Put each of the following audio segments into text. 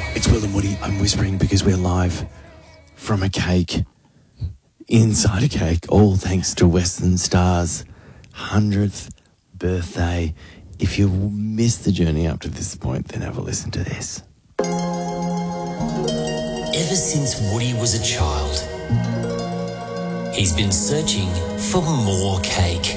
It's Will and Woody. I'm whispering because we're live from a cake, inside a cake, all thanks to Western Star's 100th birthday. If you missed the journey up to this point, then have a listen to this. Ever since Woody was a child, he's been searching for more cake.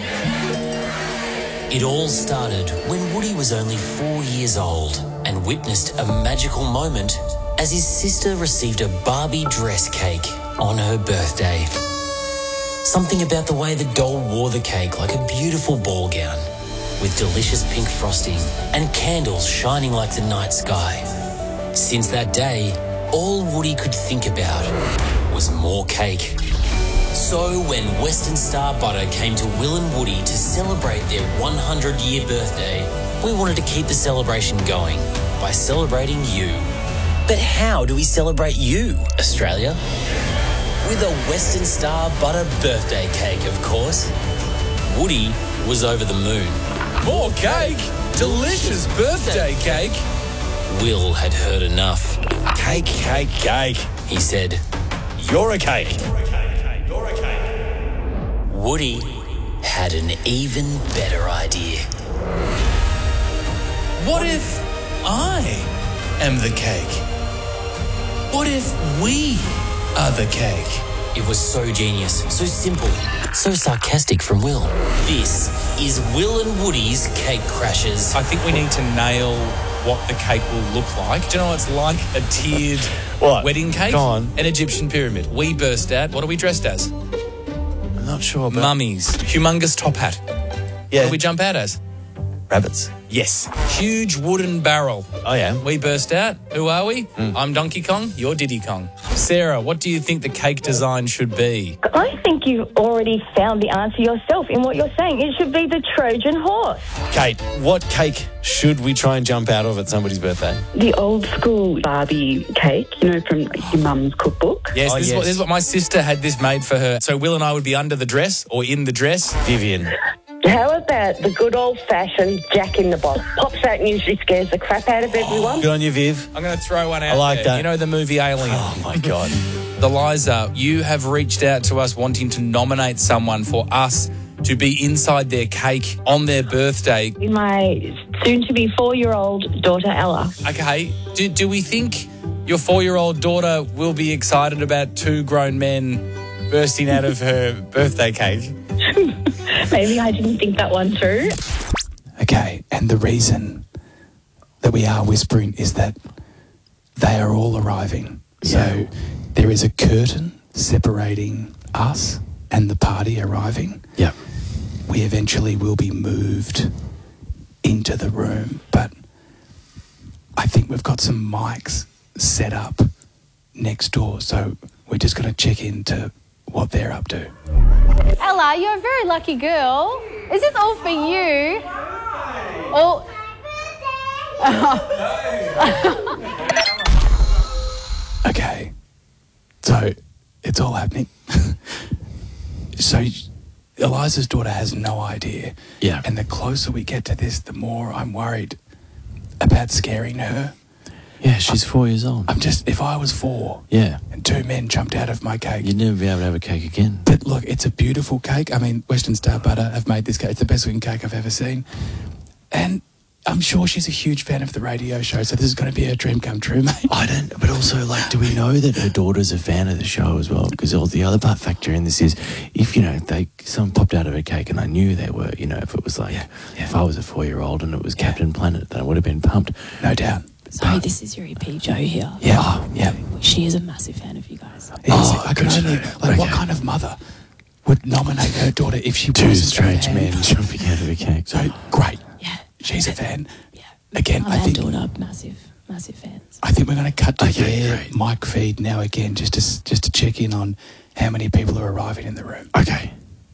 It all started when Woody was only 4 years old and witnessed a magical moment as his sister received a Barbie dress cake on her birthday. Something about the way the doll wore the cake like a beautiful ball gown with delicious pink frosting and candles shining like the night sky. Since that day, all Woody could think about was more cake. So when Western Star Butter came to Will and Woody to celebrate their 100-year birthday, we wanted to keep the celebration going by celebrating you. But how do we celebrate you, Australia? With a Western Star Butter birthday cake, of course. Woody was over the moon. More cake? Delicious birthday cake. Will had heard enough. Cake, cake, cake. He said, You're a cake. Woody had an even better idea. What if I am the cake? What if we are the cake? It was so genius, so simple, so sarcastic from Will. This is Will and Woody's Cake Crashers. I think we need to nail what the cake will look like. Do you know what it's like? A tiered wedding cake? Go on. An Egyptian pyramid. We burst out. What are we dressed as? I'm not sure, but... Mummies. Humongous top hat. Yeah. What do we jump out as? Rabbits. Yes. Huge wooden barrel. Oh, yeah. We burst out. Who are we? I'm Donkey Kong. You're Diddy Kong. Sarah, what do you think the cake design should be? I think you've already found the answer yourself in what you're saying. It should be the Trojan horse. Kate, what cake should we try and jump out of at somebody's birthday? The old school Barbie cake, you know, from your mum's cookbook. Yes, Oh, this yes. is what my sister had this made for her. So Will and I would be under the dress or in the dress. Vivian. How about the good old-fashioned Jack in the Box? Pops out and usually scares the crap out of everyone. Good on you, Viv. I'm going to throw one out I like there. that. You know the movie Alien? Oh, my God. Eliza, you have reached out to us wanting to nominate someone for us to be inside their cake on their birthday. My soon-to-be 4-year-old daughter, Ella. Okay, do we think your 4-year-old daughter will be excited about 2 grown men bursting out of her birthday cake? Maybe I didn't think that one through. Okay, and the reason that we are whispering is that they are all arriving. So there is a curtain separating us and the party arriving. Yeah. We eventually will be moved into the room, but I think we've got some mics set up next door, so we're just going to check into what they're up to. Ella, you're a very lucky girl. Is this all for you? Oh. Okay, so it's all happening. So Eliza's daughter has no idea. Yeah. And the closer we get to this, the more I'm worried about scaring her. Yeah, she's 4 years old. I'm just, if I was 4 Yeah. and 2 men jumped out of my cake. You'd never be able to have a cake again. But look, it's a beautiful cake. I mean, Western Star Butter have made this cake. It's the best looking cake I've ever seen. And I'm sure she's a huge fan of the radio show, so this is going to be her dream come true, mate. I don't, but also, like, do we know that her daughter's a fan of the show as well? Because all the other part factor in this is, if, you know, someone popped out of a cake and I knew they were, you know, if it was like, if I was a 4-year-old and it was Captain Planet, then I would have been pumped. No doubt. Sorry, this is your EP, Joe here. Yeah, oh, yeah. She is a massive fan of you guys. I could good to only, know. like, what Okay. kind of mother would nominate her daughter if she 2 was strange a fan? men jumping out of a cake. So, great. Yeah. She's a fan. Yeah. Again, Mum I and think daughter, massive fans. I think we're going to cut to Okay, their great. mic feed now again, just to check in on how many people are arriving in the room. Okay.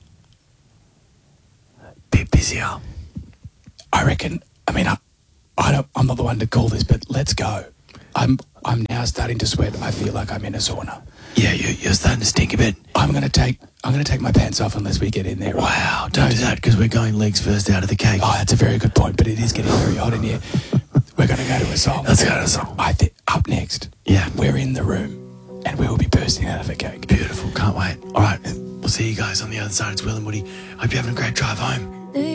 Bit busier. I reckon. I mean, I'm not the one to call this, but let's go. I'm now starting to sweat. I feel like I'm in a sauna. Yeah, you're starting to stink a bit. I'm going to take my pants off unless we get in there. Wow, don't do that because we're going legs first out of the cake. Oh, that's a very good point, but it is getting very hot in here. We're going to go to a song. Let's go to a song. I think up next, Yeah. we're in the room and we will be bursting out of a cake. Beautiful. Can't wait. All right. We'll see you guys on the other side. It's Will and Woody. Hope you're having a great drive home.